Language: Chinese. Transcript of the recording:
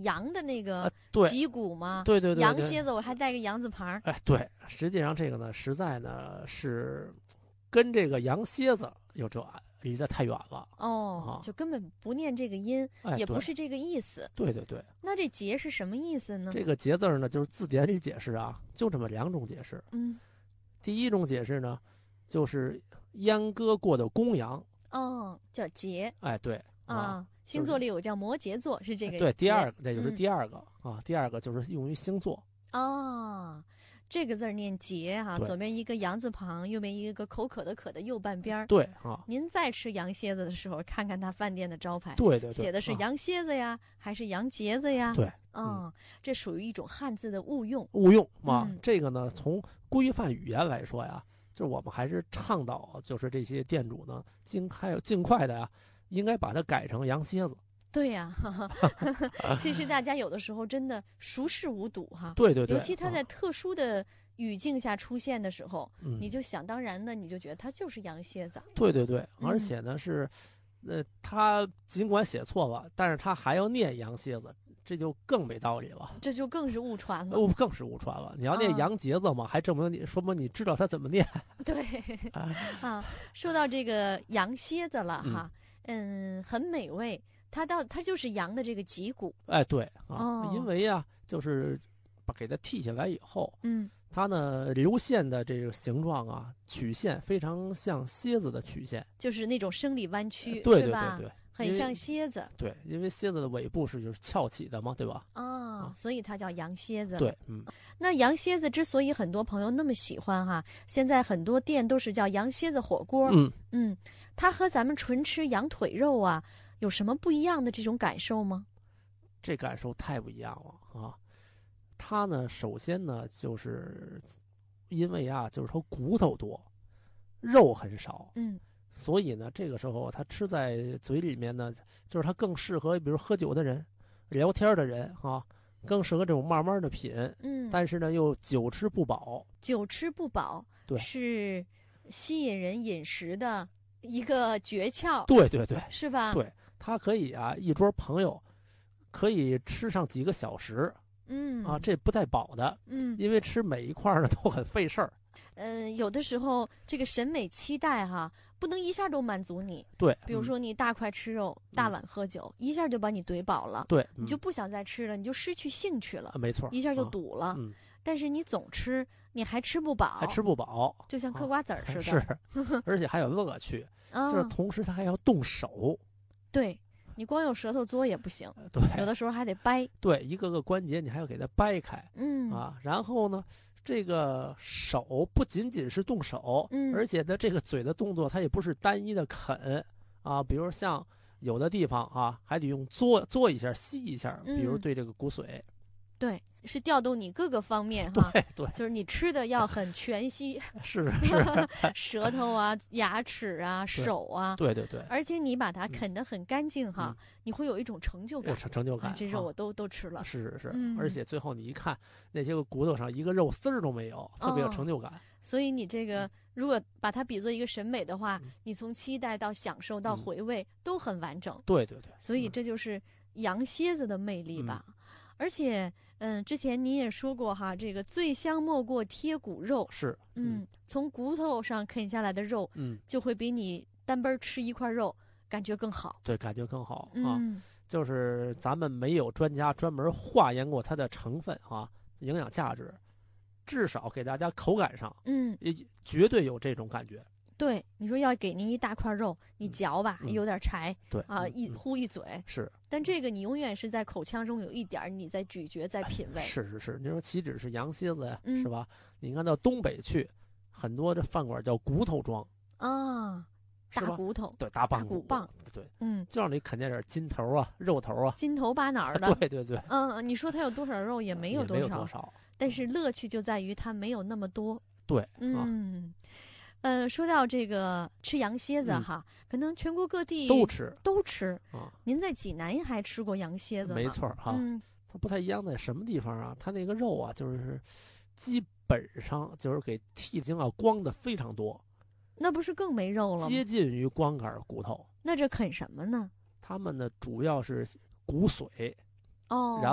羊的那个对脊骨吗？ 对对对对， 羊蝎子我还带个羊字旁。 哎，对，实际上这个呢，实在呢是跟这个羊蝎子有这离得太远了。 哦，就根本不念这个音， 哎， 也不是这个意思。 对对对。 那这节是什么意思呢？ 这个节字呢，就是字典里解释啊，就这么2种解释。第一种解释呢，就是阉割过的公羊。 哦，叫节。 哎，对啊，星座里有叫摩羯座，是这个。 对，第二个，这就是第二个啊。第二个就是用于星座。 哦，这个字念节哈，左边一个羊字旁，右边一个口渴的渴的右半边。 对啊。 您再吃羊蝎子的时候，看看他饭店的招牌， 对对对， 写的是羊蝎子呀，还是羊节子呀？ 对， 这属于一种汉字的误用。 误用啊，这个呢，从规范语言来说呀，就是我们还是倡导，就是这些店主呢，尽快的呀，应该把它改成羊蝎子。 对呀，其实大家有的时候真的熟视无睹哈。 对对对， 尤其他在特殊的语境下出现的时候，你就想当然的，你就觉得他就是羊蝎子。 对对对，而且呢是，他尽管写错了，但是他还要念羊蝎子，这就更没道理了。 这就更是误传了。 更是误传了。你要念羊节子嘛，还说明你知道他怎么念。 对啊，说到这个羊蝎子了哈，很美味。它就是羊的这个脊骨。 哎，对啊，因为呀，就是给它剔下来以后，它呢流线的这个形状啊，曲线非常像蝎子的曲线， 就是那种生理弯曲， 对是吧？ 对对对， 很像蝎子。 对，因为蝎子的尾部就是翘起的嘛，对吧？ 所以它叫羊蝎子。 对， 那羊蝎子之所以很多朋友那么喜欢哈，现在很多店都是叫羊蝎子火锅。它和咱们纯吃羊腿肉啊，有什么不一样的这种感受吗？ 这感受太不一样了啊！它呢，首先呢，就是因为啊，就是说骨头多，肉很少，所以呢，这个时候它吃在嘴里面呢，就是它更适合，比如喝酒的人、聊天的人啊，更适合这种慢慢的品。但是呢，又久吃不饱。 久吃不饱， 对， 是吸引人饮食的一个诀窍。 对对对， 是吧？ 对，它可以啊，一桌朋友可以吃上几个小时。这不带饱的。因为吃每一块呢都很费事儿。 有的时候这个审美期待哈，不能一下都满足你。 对， 比如说你大块吃肉，大碗喝酒，一下就把你怼饱了。 对， 你就不想再吃了，你就失去兴趣了。 没错， 一下就堵了。但是你总吃，你还吃不饱，就像嗑瓜子儿似的。 是，而且还有乐趣，就是同时它还要动手。 对。你光用舌头嘬也不行， 对， 有的时候还得掰。 对，一个个关节你还要给它掰开。然后呢，这个手不仅仅是动手，而且呢，这个嘴的动作它也不是单一的啃啊，比如像有的地方啊，还得用嘬一下、吸一下，比如对这个骨髓。 对，是调动你各个方面哈。 对， 就是你吃的要很全息。 是舌头啊、牙齿啊、手啊。 对对对。 而且你把它啃得很干净哈，你会有一种成就感。 成就感。 这肉我都吃了。 是。而且最后你一看，那些个骨头上一个肉丝儿都没有，特别有成就感。 所以你这个如果把它比作一个审美的话，你从期待到享受到回味都很完整。 对对对。 所以这就是羊蝎子的魅力吧。而且，之前你也说过哈，这个最香莫过贴骨肉。 是， 从骨头上啃下来的肉，就会比你单奔吃一块肉感觉更好。 对，感觉更好啊。就是咱们没有专家专门化验过它的成分啊，营养价值，至少给大家口感上，也绝对有这种感觉。 对，你说要给您一大块肉，你嚼吧，有点柴， 对啊，一呼一嘴是。 但这个你永远是在口腔中有一点你在咀嚼，在品味。 是。你说岂止是羊蝎子呀，是吧？你看到东北去，很多这饭馆叫骨头庄啊，大骨头， 对，大骨棒， 对，就让你啃见点筋头啊、肉头啊， 筋头巴脑的。 对对对。 你说它有多少肉也没有多少，但是乐趣就在于它没有那么多。 对， 说到这个吃羊蝎子哈，可能全国各地都吃啊。 您在济南还吃过羊蝎子吗？ 没错哈。它不太一样在什么地方啊？它那个肉啊，就是基本上就是给剔净啊光的非常多。 那不是更没肉了吗？ 接近于光杆骨头。 那这啃什么呢？ 他们呢主要是骨髓。 然